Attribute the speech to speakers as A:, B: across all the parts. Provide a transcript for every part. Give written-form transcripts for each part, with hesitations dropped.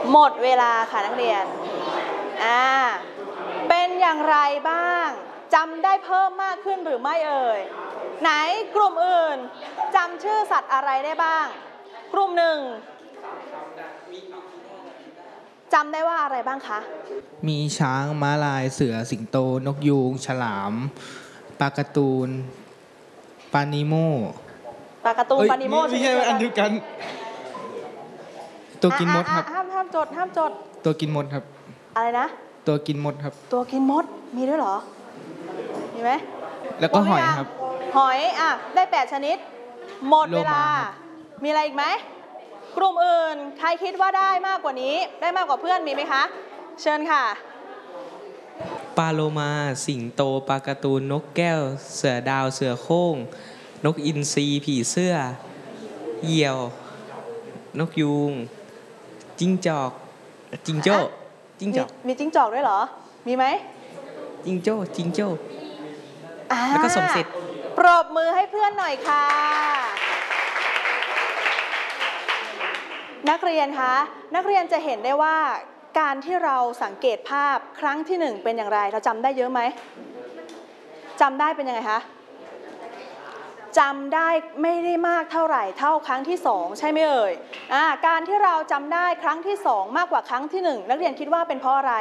A: หมดเวลาค่ะนักเรียนเป็นอย่างไรบ้างจำได้เพิ่มมากขึ้นหรือไม่เอ่ยไหนกลุ่มอื่นจำชื่อสัตว์อะไรได้บ้างกลุ่มหนึ่งจำได้ว่าอะไรบ้างคะ
B: มีช้างม้าลายเสือสิงโตนกยูงฉลามปลาการ์ตูนปลานิโม
A: ปลาการ์ตูนปลานิโม
B: ไม่ใช่อันเดียวกันตัวกินมดครับ
A: ห้ามจด
B: ตัวกินมดครับ
A: อะไรนะ
B: ตัวกินมดครับ
A: ตัวกินมดมีด้วยเหรอมีไหม
B: แล้วก็หอยครับ
A: หอยได้8ชนิดหมดเวลามีอะไรอีกไหมกลุ่มอื่นใครคิดว่าได้มากกว่านี้ได้มากกว่าเพื่อนมีไหมคะเชิญค่ะ
C: ปลาโลมาสิงโตปลาการ์ตูนนกแก้วเสือดาวเสือโคร่งนกอินทรีผีเสื้อเหยี่ยวนกยูงจิ้งจอกจิงโจ้จิ้งจอก
A: มีจิ้งจอกด้วยเหรอมีไหม
C: จิงโจ้แล้วก็สมเสร็จ
A: ปรบมือให้เพื่อนหน่อยค่ะนักเรียนคะนักเรียนจะเห็นได้ว่าการที่เราสังเกตภาพครั้งที่1เป็นอย่างไรเราจำได้เยอะไหมจำได้เป็นยังไงคะจำได้ไม่ได้มากเท่าไหร่เท่าครั้งที่2ใช่ไหมเอ่ยการที่เราจำได้ครั้งที่2มากกว่าครั้งที่1นักเรียนคิดว่าเป็นเพราะอะไร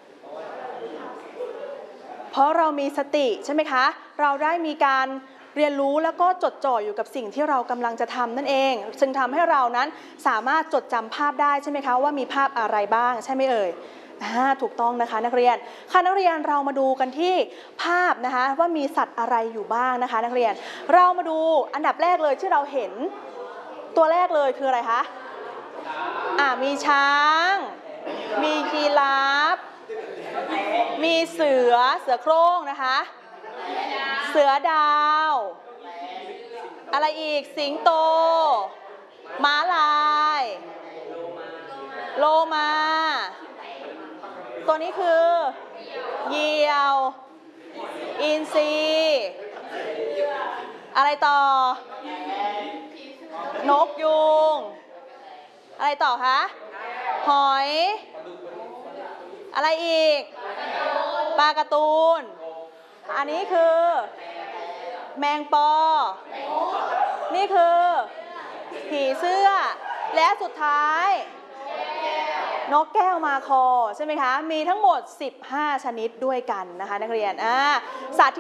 A: เพราะเรามีสติใช่ไหมคะเราได้มีการเรียนรู้แล้วก็จดจ่ออยู่กับสิ่งที่เรากำลังจะทำนั่นเองซึ่งทำให้เรานั้นสามารถจดจำภาพได้ใช่ไหมคะว่ามีภาพอะไรบ้างใช่ไหมเอ่ยถูกต้องนะคะนักเรียนค่ะนักเรียนเรามาดูกันที่ภาพนะคะว่ามีสัตว์อะไรอยู่บ้างนะคะนักเรียนเรามาดูอันดับแรกเลยที่เราเห็นตัวแรกเลยคืออะไรคะมีช้างมียีราฟมีเสือโคร่งนะคะเสือดาวอะไรอีกสิงโตม้าลายโลมาตัวนี้คือเหยี่ยวอินทรีอะไรต่อนกยูงอะไรต่อคะหอยอะไรอีกปลาการ์ตูนอันนี้คือแมงปอนี่คือผีเสื้อและสุดท้ายนกแก้วมาคอใช่ไหมคะมีทั้งหมด15ชนิดด้วยกันนะคะนักเรียนสัตว์